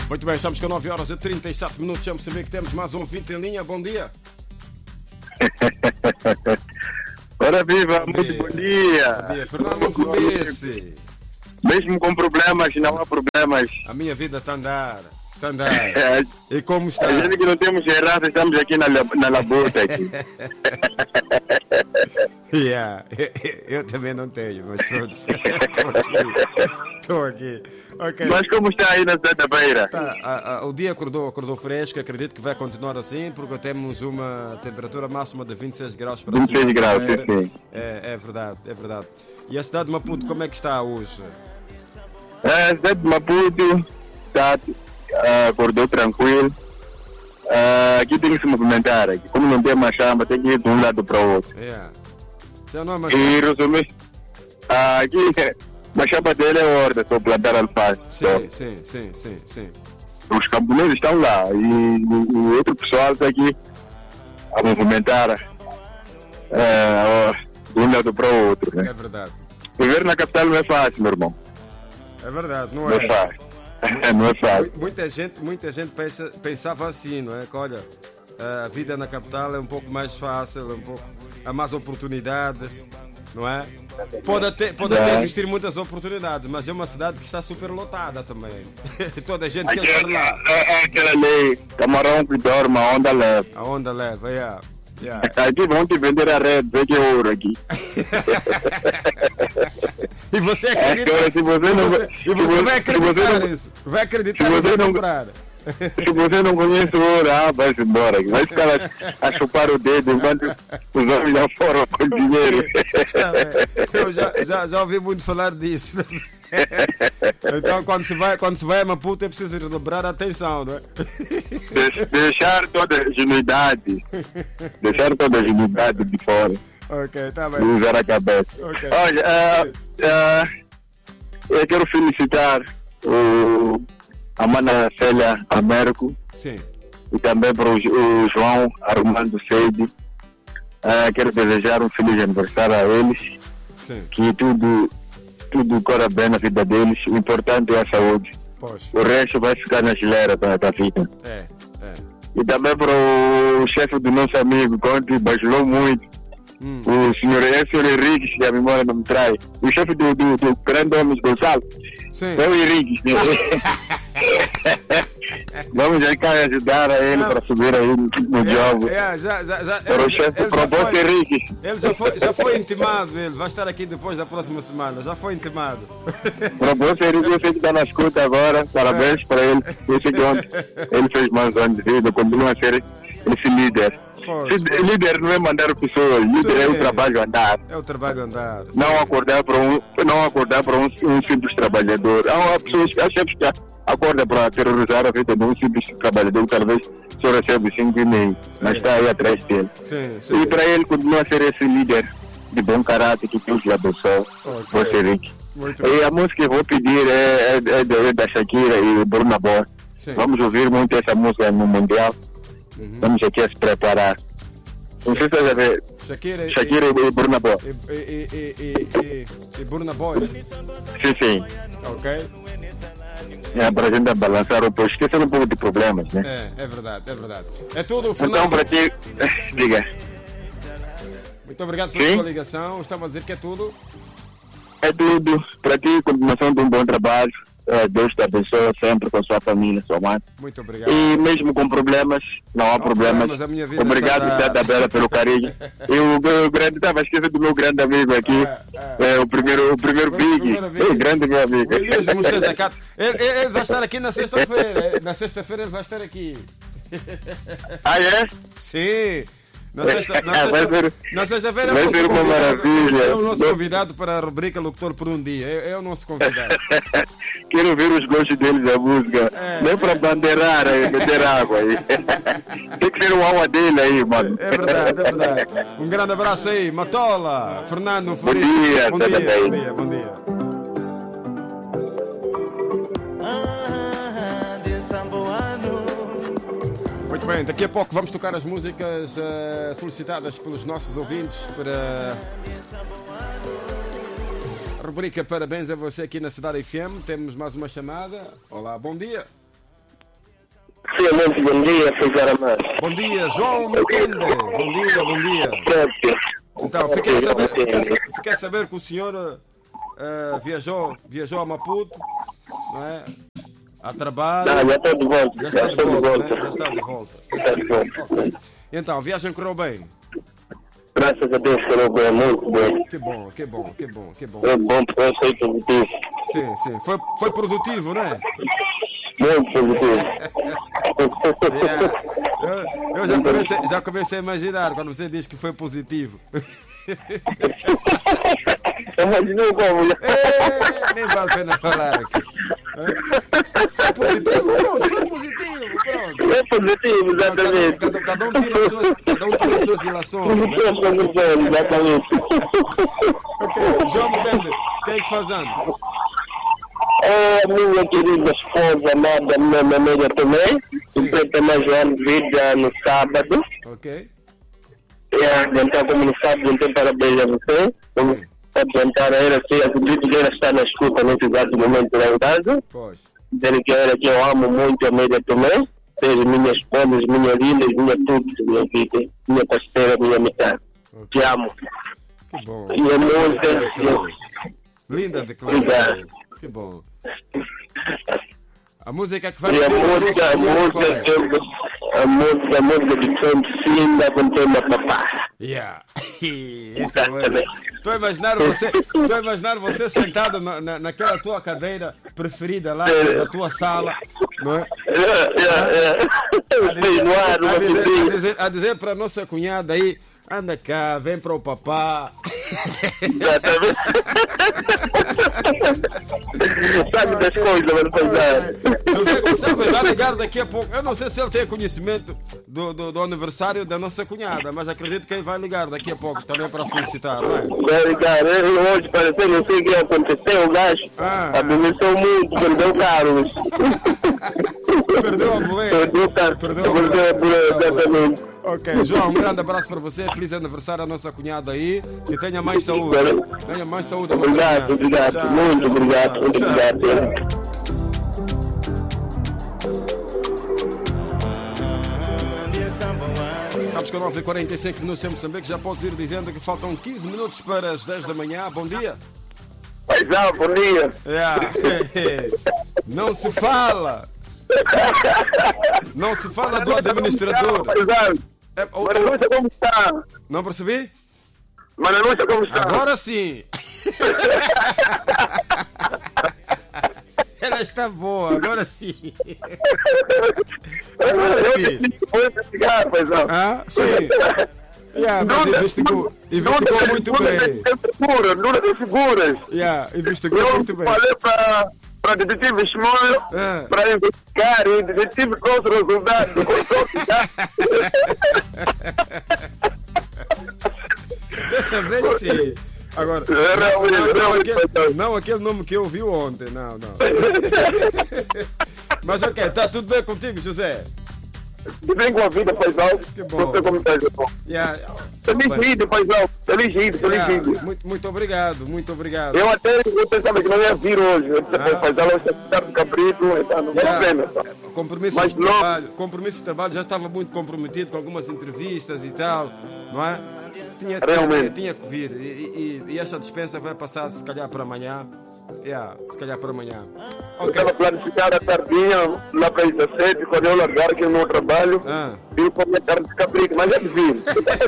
Muito bem, estamos com 9 horas e 37 minutos. Já me saber que temos mais um ouvinte em linha. Bom dia. Ora viva, muito bom dia. Bom dia, Fernando Felice. Mesmo com problemas, não há problemas. A minha vida está a andar. Está a andar. E como está? A gente que não temos errado, estamos aqui na labuta. Aqui. Yeah. Eu também não tenho, mas pronto. Estou aqui. Okay. Mas como está aí na sexta-feira? O dia acordou fresco, acredito que vai continuar assim, porque temos uma temperatura máxima de 26 graus para 26 graus, sim. É verdade, é verdade. E a cidade de Maputo, como é que está hoje? A cidade de Maputo está, acordou tranquilo. Aqui tem que se movimentar. Aqui. Como não tem mais chama, tem que ir de um lado para o outro. Yeah. Já não é mais... E resumir, aqui... Mas a chapa dele é horta, só plantar alface. Sim. Os camponeses estão lá e o outro pessoal está aqui a movimentar de um lado para o outro. Né? É verdade. Viver na capital não é fácil, meu irmão. É verdade, não é? Não é fácil. Não é fácil. Muita gente pensava assim, não é? Que olha, a vida na capital é um pouco mais fácil, há mais oportunidades, não é? Pode até existir muitas oportunidades, mas é uma cidade que está super lotada também. Toda a gente quer estar lá. É aquela lei, camarão que dorme, a onda leva. A onda leva, yeah. Aqui vão te vender a rede, vê que é ouro aqui. E você acredita? Você vai acreditar nisso? Vai acreditar e vai comprar. Se você não conhece o ouro, vai-se embora. Vai ficar a chupar o dedo enquanto os homens já foram com dinheiro. Eu já ouvi muito falar disso. Então, quando se vai a Maputo, é preciso relembrar a atenção, não é? Deixar toda a ingenuidade. Deixar toda a ingenuidade de fora. Ok, tá bem. Usar a cabeça. Okay. Olha, eu quero felicitar a mana Célia Américo. Sim. E também para o João Armando Seide. Quero desejar um feliz aniversário a eles. Sim. Que tudo corra bem na vida deles. O importante é a saúde. Poxa. O resto vai ficar na geleira para a vida. É. E também para o chefe do nosso amigo, que bajulou muito. O senhor Henrique, se a memória não me trai. O chefe do grande homem Gonçalo. Sim. É o Henrique. Vamos aí cá ajudar a ele para subir aí no jogo. Para o chefe propôs Henrique. Ele já foi intimado, ele vai estar aqui depois da próxima semana. Já foi intimado. Propôs Henrique, eu sei que está na escuta agora. Parabéns para ele. Eu sei que ontem ele fez mais anos de vida, continua a ser esse líder. Líder não é mandar pessoas, líder é o trabalho andar. É o trabalho andar. Não acordar para um simples trabalhador. Há pessoas que acordam para terrorizar a vida de um simples trabalhador, talvez só recebe 5,5, mas está aí atrás dele. Sim. E para ele continua a ser esse líder de bom caráter que Deus lhe abençoe. Você Rick. E a música que eu vou pedir é da Shakira e Burna Boy. Vamos ouvir muito essa música no Mundial. Estamos aqui a se preparar. Não sei se você ver. Shakira e Burna Boy. E Burna Boy? Sim. Ok. Para a gente balançar um pouco, esquecer um pouco de problemas, né? É verdade. É tudo, Fernando. Então, para ti, diga. Muito obrigado pela sua ligação. Estava a dizer que é tudo. É tudo. Para ti, continuação de um bom trabalho. Deus te abençoe sempre com sua família, sua mãe. Muito obrigado. E mesmo com problemas, não há problemas. Obrigado, Cidade Bela, pelo carinho. E o grande, estava esquecendo do meu grande amigo aqui, o primeiro Big, o grande meu amigo. Ele vai estar aqui na sexta-feira. Na sexta-feira ele vai estar aqui. É? Sim. Na sexta-feira vai ser uma maravilha. É o nosso convidado para a rubrica Locutor por um Dia. É o nosso convidado. Quero ver os gostos deles da música. Nem para bandeirar aí, meter água aí. Tem que ser o alma dele aí, mano. É verdade. Um grande abraço aí, Matola, Fernando Felipe. Bom dia. Bom dia. Muito bem, daqui a pouco vamos tocar as músicas solicitadas pelos nossos ouvintes para a rubrica Parabéns a você aqui na Cidade FM. Temos mais uma chamada. Olá, bom dia. Sim, muito bom dia, César Amar. Bom dia, João Mutende. Bom dia. Então, fiquei a saber que o senhor viajou a Maputo, não é? A trabalho. Não, já estou de volta. Já está de volta. Okay. Então, a viagem correu bem? Graças a Deus correu bem, muito bem. Que bom. Foi bom porque eu sei positivo. Sim. Foi produtivo, não é? Muito positivo. Eu já comecei a imaginar quando você diz que foi positivo. Imaginou como? Nem vale a pena falar aqui. Foi positivo, pronto. É positivo, exatamente. Cada um tira as suas ilações. Né? Exatamente. Ok, João Mutende, quem é que faz anos? É a minha querida esposa, amada Mamélia também. Completa mais um ano de vida no sábado. Ok. Então, como não sabe, então parabéns a você. Adiantar a ela, assim, acredito que ela está na escuta nesse exato momento lá em casa. Pois. Dizer que ela que eu amo muito a Amélia também. Seja minha esposa, minha linda, minha tudo, minha vida, minha parceira, minha metade. Okay. Te amo. Que bom. E a música. Linda declaração. Que bom. A música que vai E a música de Trump Sinda com o tema Papá. Yeah. Estou a imaginar você sentado naquela tua cadeira preferida lá na tua sala, não é? A dizer para a nossa cunhada aí, anda cá, vem para o papá. Sabe das coisas, mas José Gonçalves vai ligar daqui a pouco. Eu não sei se ele tem conhecimento do aniversário da nossa cunhada, mas acredito que ele vai ligar daqui a pouco também para felicitar, não é? Vai ligar, hoje pareceu, não sei o que aconteceu, o gajo adoeceu muito, perdeu carros. Perdeu a boleia. Perdeu a boleia, exatamente. Ok, João, um grande abraço para você. Feliz aniversário à nossa cunhada aí. Que tenha mais saúde. Tenha mais saúde. Obrigado. Tchau, muito obrigado. Sabes que a 9h45 minutos em Moçambique já podes ir dizendo que faltam 15 minutos para as 10 da manhã. Bom dia. Paizão, bom dia. Não se fala do administrador. Mananúcia, como está? Não percebi? Mananúcia, como está? Agora sim. Ela está boa, agora sim. Sim. Mas investigou muito bem. Lula de seguras. Investigou muito bem. Falei para detetive Shmoyo para investigar e detetive trouxe resultados. Dessa vez sim. Agora, não aquele nome que eu ouvi ontem, não. Mas ok, está tudo bem contigo, José? Tudo bem com a vida, paizão. Que bom. Você como está, João? Feliz vida, paizão. Feliz vida. Muito obrigado. Eu pensava que não ia vir hoje. Paizão, eu está de cabrito, então não vale a pena. Compromisso de trabalho, já estava muito comprometido com algumas entrevistas e tal, não é? Tinha que vir e essa dispensa vai passar se calhar para amanhã. Se calhar para amanhã. Okay. Estava planificada a tardinha lá para 17, quando eu largar aqui no meu trabalho, eu comi a carne de cabrito, mas é de vir.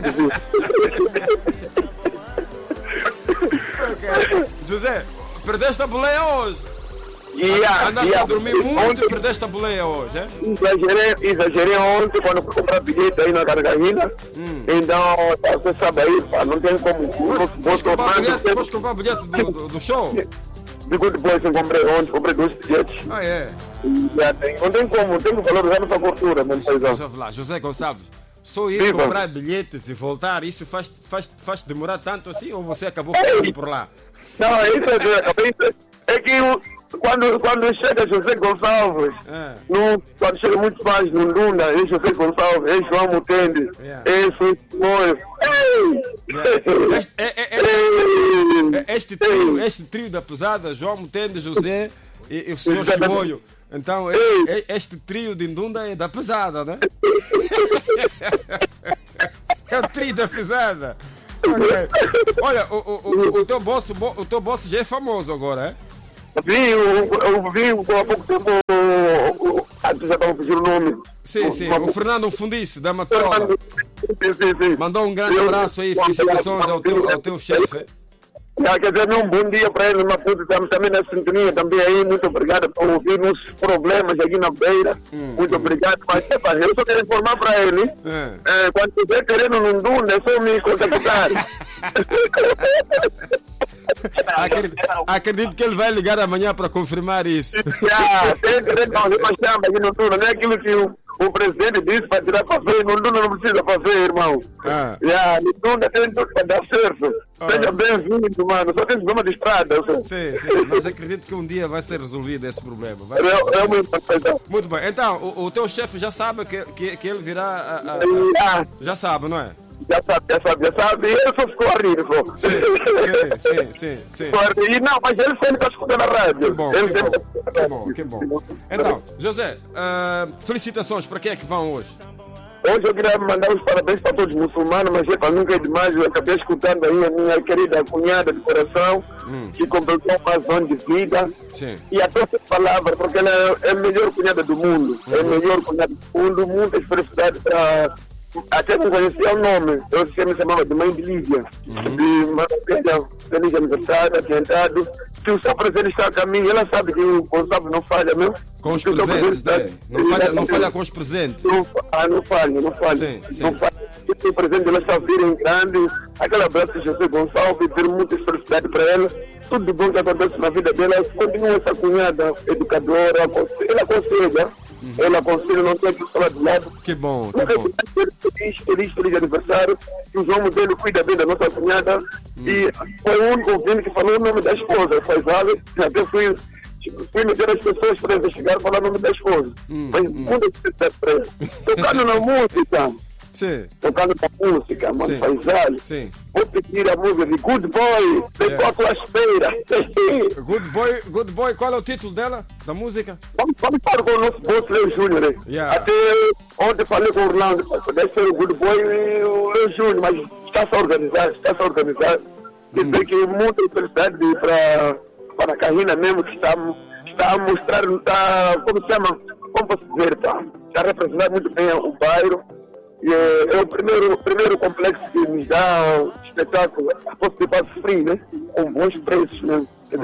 Okay. José, perdeste a boleia hoje. Andaste a dormir muito e perdeste a boleia hoje, é? Exagerei ontem quando fui comprar bilhete aí na Carcagina. Então, você sabe aí, não tem como. Foste comprar bilhete do show? Depois eu comprei 2 bilhetes. Não tem como, tem que valorizar nossa cultura, meu paizão. José Gonçalves, só ir comprar bilhetes e voltar, isso faz demorar tanto assim ou você acabou ficando por lá? Não, é que quando chega José Gonçalves, quando chega muito mais no Lunda, é José Gonçalves, é João Mutende, é Soimoio. Este trio da pesada, João Mutende, José e o senhor Chimoio. Então, este trio de Ndunda é da pesada, né? É o trio da pesada. Okay. Olha, o teu boss já é famoso agora, é? Eu vi há pouco tempo. Já estava a fugir o nome. Sim, o Fernando Fundice, da Matola. Sim. Mandou um grande abraço aí, felicitações ao teu chefe. Quer dizer, um bom dia para ele, Maputo, estamos também na sintonia, também aí, muito obrigado por ouvir nos problemas aqui na beira, muito obrigado, mas eu só quero informar para ele, quando estiver querendo num Ndunda, é só me contactar. Acredito que ele vai ligar amanhã para confirmar isso. Não é aquilo que o presidente disse para tirar para ver, não precisa para ver, irmão. Ndunda tem tudo para dar certo. Seja bem-vindo, mano. Só tem problema de estrada. Sim, mas acredito que um dia vai ser resolvido esse problema. Muito bem. Então, o teu chefe já sabe que ele virá já sabe, não é? Já sabe. Ele só ficou a rir, pô. Sim. Não, mas ele sempre está escutando a rádio. Que bom. Então, José, felicitações para quem é que vão hoje? Hoje eu queria mandar os parabéns para todos os muçulmanos, mas nunca é demais. Eu acabei escutando aí a minha querida cunhada de coração, que completou mais um ano de vida. Sim. E até essa palavra, porque ela é a melhor cunhada do mundo. É a melhor cunhada do mundo. Muitas felicidades para. Até não conhecia o nome. Eu me chamava de mãe de Lívia. De maravilha, feliz aniversário, atentado. Se o seu presente está a caminho, ela sabe que o Gonçalo não falha mesmo. Com os presentes, né? Não falha com os presentes. Não falha. Sim. Não falha. O presente ela está a vir em grande. Aquele abraço de José Gonçalo, e ter muita felicidade para ela. Tudo de bom que acontece na vida dela. Continua essa cunhada educadora, ela aconselha. Ela aconselha, não tem que falar do lado. Que bom. Feliz aniversário. Que o João Modelo cuida bem da nossa cunhada. E foi o único ouvinte que falou o nome da esposa. Foi vale. Até fui meter as pessoas para investigar e falar o nome da esposa. Mas muita felicidade para ele. Tocando na música. Sim. Tocando na música, mano, paisagem. Sim. Vou pedir a música de Good Boy, de Coco Aspeira. Good Boy, qual é o título dela, da música? Vamos falar com o nosso bolso, Leo Júnior. Até ontem falei com o Orlando, deve ser o Good Boy e o Leo Júnior, mas está-se a organizar. Quer dizer que muita felicidade para a Carina mesmo, que está a mostrar, como se chama, como posso dizer, está a representar muito bem o bairro. E é o primeiro complexo que nos dá espetáculo, posso ser free, né? Com bons preços, né?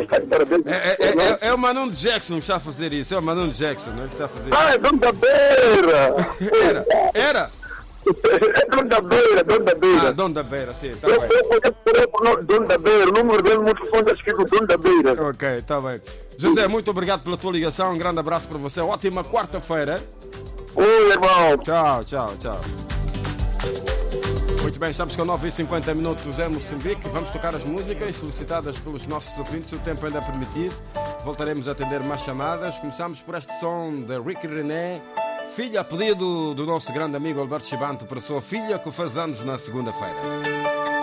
É o Manu Jackson que está a fazer isso, é o Manu Jackson, não é que está a fazer isso. É Dono da Beira! Era? É Dono da Beira. Dono da Beira, sim, tá bem. Eu Dono da Beira, o número dele muito fundo, acho que é o Dono da Beira. Ok, tá bem. José, muito obrigado pela tua ligação, um grande abraço para você, ótima quarta-feira. Oi, irmão. Tchau. Muito bem, estamos com 9h50 em Moçambique. Vamos tocar as músicas solicitadas pelos nossos ouvintes, se o tempo ainda permitir. Voltaremos a atender mais chamadas. Começamos por este som de Ricky René, filha a pedido do nosso grande amigo Alberto Chibanto, para a sua filha que faz anos na segunda-feira.